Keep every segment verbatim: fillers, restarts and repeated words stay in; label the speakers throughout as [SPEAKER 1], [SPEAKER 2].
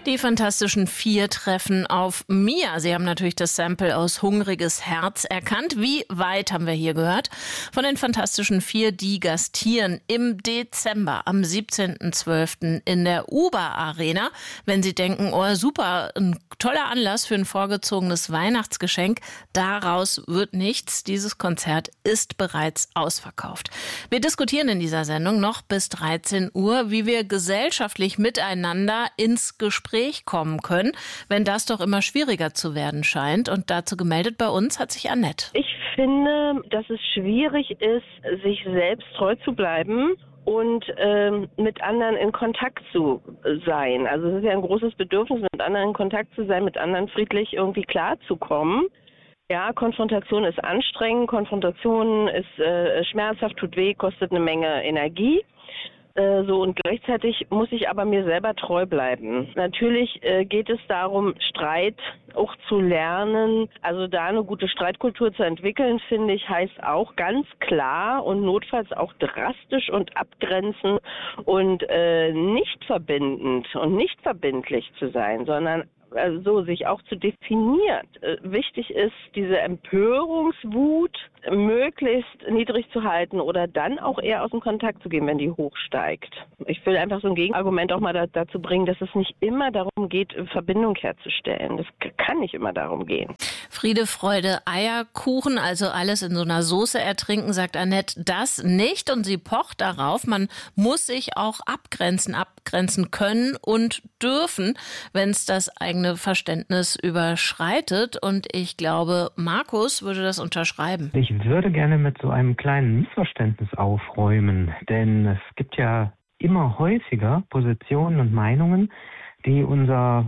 [SPEAKER 1] Die Fantastischen Vier treffen auf Mia. Sie haben natürlich das Sample aus Hungriges Herz erkannt. Wie weit haben wir hier gehört? Von den Fantastischen Vier, die gastieren im Dezember am siebzehnten zwölften in der Uber Arena. Wenn Sie denken, oh super, ein toller Anlass für ein vorgezogenes Weihnachtsgeschenk, daraus wird nichts. Dieses Konzert ist bereits ausverkauft. Wir diskutieren in dieser Sendung noch bis dreizehn Uhr, wie wir gesellschaftlich miteinander ins Gespräch kommen können, wenn das doch immer schwieriger zu werden scheint. Und dazu gemeldet bei uns hat sich Annette.
[SPEAKER 2] Ich finde, dass es schwierig ist, sich selbst treu zu bleiben und ähm, mit anderen in Kontakt zu sein. Also es ist ja ein großes Bedürfnis, mit anderen in Kontakt zu sein, mit anderen friedlich irgendwie klarzukommen. Ja, Konfrontation ist anstrengend, Konfrontation ist äh, schmerzhaft, tut weh, kostet eine Menge Energie. Äh, so und gleichzeitig muss ich aber mir selber treu bleiben. Natürlich äh, geht es darum, Streit auch zu lernen. Also da eine gute Streitkultur zu entwickeln, finde ich, heißt auch ganz klar und notfalls auch drastisch und abgrenzen und äh, nicht verbindend und nicht verbindlich zu sein, sondern also sich auch zu definieren. Äh, wichtig ist, diese Empörungswut möglichst niedrig zu halten oder dann auch eher aus dem Kontakt zu gehen, wenn die hochsteigt. Ich will einfach so ein Gegenargument auch mal da, dazu bringen, dass es nicht immer darum geht, Verbindung herzustellen. Das kann nicht immer darum gehen.
[SPEAKER 1] Friede, Freude, Eierkuchen, also alles in so einer Soße ertrinken, sagt Annette, das nicht. Und sie pocht darauf, man muss sich auch abgrenzen, abgrenzen können und dürfen, wenn es das eigene Verständnis überschreitet. Und ich glaube, Markus würde das unterschreiben.
[SPEAKER 3] Ich würde gerne mit so einem kleinen Missverständnis aufräumen, denn es gibt ja immer häufiger Positionen und Meinungen, die unserer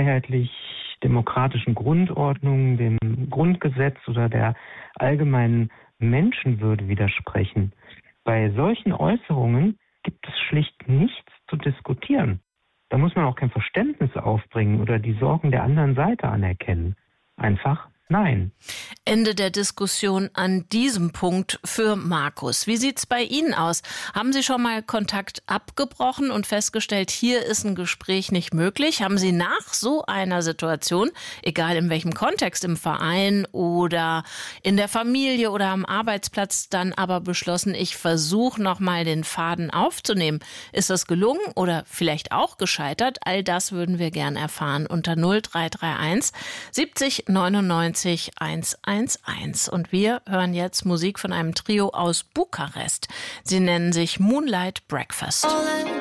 [SPEAKER 3] freiheitlich-demokratischen Grundordnung, dem Grundgesetz oder der allgemeinen Menschenwürde widersprechen. Bei solchen Äußerungen gibt es schlicht nichts zu diskutieren. Da muss man auch kein Verständnis aufbringen oder die Sorgen der anderen Seite anerkennen. Einfach nein.
[SPEAKER 1] Ende der Diskussion an diesem Punkt für Markus. Wie sieht's bei Ihnen aus? Haben Sie schon mal Kontakt abgebrochen und festgestellt, hier ist ein Gespräch nicht möglich? Haben Sie nach so einer Situation, egal in welchem Kontext, im Verein oder in der Familie oder am Arbeitsplatz, dann aber beschlossen, ich versuche nochmal den Faden aufzunehmen? Ist das gelungen oder vielleicht auch gescheitert? All das würden wir gern erfahren unter null drei drei eins siebzig neunundneunzig hundertelf. Und wir hören jetzt Musik von einem Trio aus Bukarest. Sie nennen sich Moonlight Breakfast.